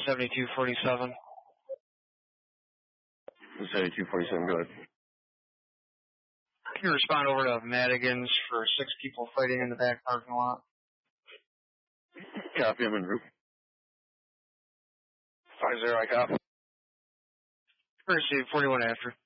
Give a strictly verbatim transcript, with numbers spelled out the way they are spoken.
seventy-two forty-seven. seventy-two forty-seven, go ahead. Can you respond over to Madigan's for six people fighting in the back parking lot? Copy, I'm en route. five zero, I copy. Receive forty-one after.